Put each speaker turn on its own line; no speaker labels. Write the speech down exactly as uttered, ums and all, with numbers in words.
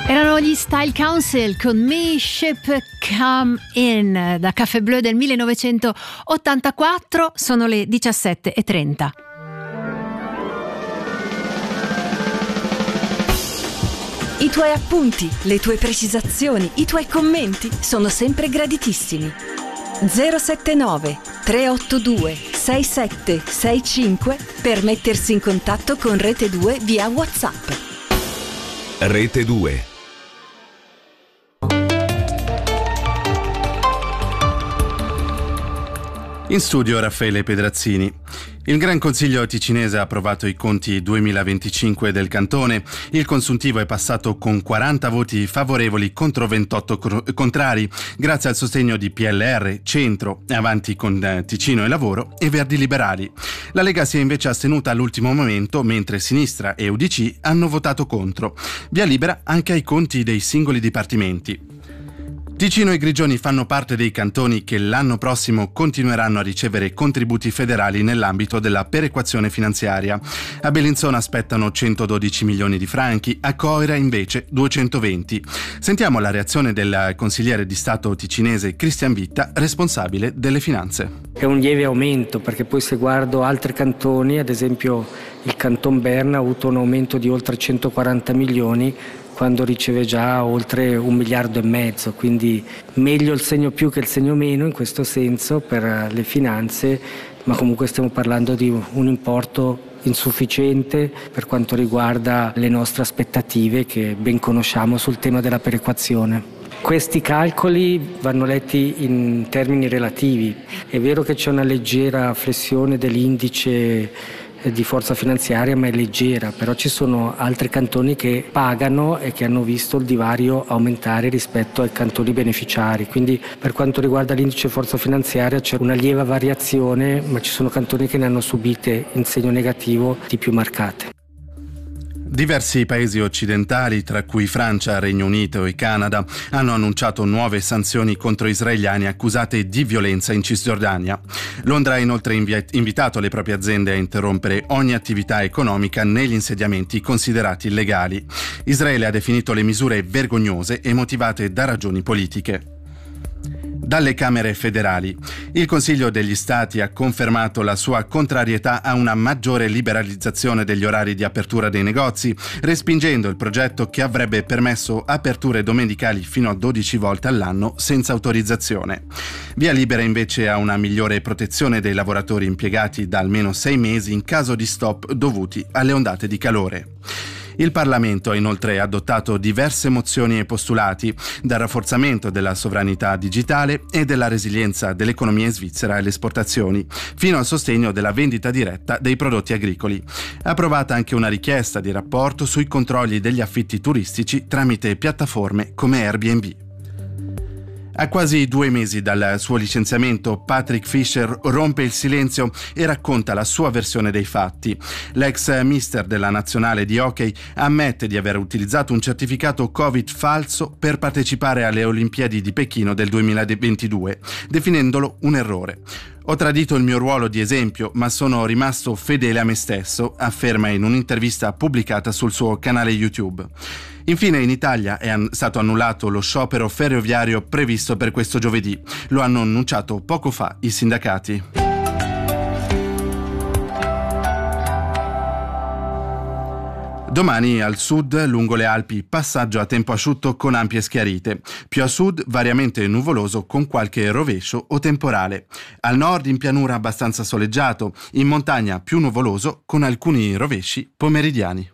Erano gli Style Council con Me Ship Come In da Café Bleu del millenovecentottantaquattro. Sono le diciassette e trenta.
I tuoi appunti, le tue precisazioni, i tuoi commenti sono sempre graditissimi. zero sette nove tre otto due sei sette sei cinque per mettersi in contatto con Rete due via WhatsApp.
Rete due.
In studio Raffaele Pedrazzini. Il Gran Consiglio ticinese ha approvato i conti duemilaventicinque del cantone. Il consuntivo è passato con quaranta voti favorevoli contro ventotto contrari, grazie al sostegno di P L R, Centro, Avanti con Ticino e Lavoro e Verdi Liberali. La Lega si è invece astenuta all'ultimo momento, mentre Sinistra e U D C hanno votato contro. Via libera anche ai conti dei singoli dipartimenti. Ticino e Grigioni fanno parte dei cantoni che l'anno prossimo continueranno a ricevere contributi federali nell'ambito della perequazione finanziaria. A Bellinzona aspettano centododici milioni di franchi, a Coira invece duecentoventi. Sentiamo la reazione del consigliere di Stato ticinese Cristian Vitta, responsabile delle finanze.
È un lieve aumento, perché poi se guardo altri cantoni, ad esempio il Canton Berna ha avuto un aumento di oltre centoquaranta milioni, quando riceve già oltre un miliardo e mezzo, quindi meglio il segno più che il segno meno in questo senso per le finanze, ma comunque stiamo parlando di un importo insufficiente per quanto riguarda le nostre aspettative che ben conosciamo sul tema della perequazione. Questi calcoli vanno letti in termini relativi. È vero che c'è una leggera flessione dell'indice di forza finanziaria, ma è leggera, però ci sono altri cantoni che pagano e che hanno visto il divario aumentare rispetto ai cantoni beneficiari, quindi per quanto riguarda l'indice forza finanziaria c'è una lieve variazione, ma ci sono cantoni che ne hanno subite in segno negativo di più marcate.
Diversi paesi occidentali, tra cui Francia, Regno Unito e Canada, hanno annunciato nuove sanzioni contro israeliani accusate di violenza in Cisgiordania. Londra ha inoltre invi- invitato le proprie aziende a interrompere ogni attività economica negli insediamenti considerati illegali. Israele ha definito le misure vergognose e motivate da ragioni politiche. Dalle Camere federali. Il Consiglio degli Stati ha confermato la sua contrarietà a una maggiore liberalizzazione degli orari di apertura dei negozi, respingendo il progetto che avrebbe permesso aperture domenicali fino a dodici volte all'anno senza autorizzazione. Via libera invece a una migliore protezione dei lavoratori impiegati da almeno sei mesi in caso di stop dovuti alle ondate di calore. Il Parlamento ha inoltre adottato diverse mozioni e postulati, dal rafforzamento della sovranità digitale e della resilienza dell'economia svizzera alle esportazioni, fino al sostegno della vendita diretta dei prodotti agricoli. Approvata anche una richiesta di rapporto sui controlli degli affitti turistici tramite piattaforme come Airbnb. A quasi due mesi dal suo licenziamento, Patrick Fischer rompe il silenzio e racconta la sua versione dei fatti. L'ex mister della nazionale di hockey ammette di aver utilizzato un certificato Covid falso per partecipare alle Olimpiadi di Pechino del duemilaventidue, definendolo un errore. Ho tradito il mio ruolo di esempio, ma sono rimasto fedele a me stesso, afferma in un'intervista pubblicata sul suo canale YouTube. Infine in Italia è an- stato annullato lo sciopero ferroviario previsto per questo giovedì. Lo hanno annunciato poco fa i sindacati. Domani al sud, lungo le Alpi, passaggio a tempo asciutto con ampie schiarite. Più a sud, variamente nuvoloso con qualche rovescio o temporale. Al nord, in pianura abbastanza soleggiato. In montagna, più nuvoloso con alcuni rovesci pomeridiani.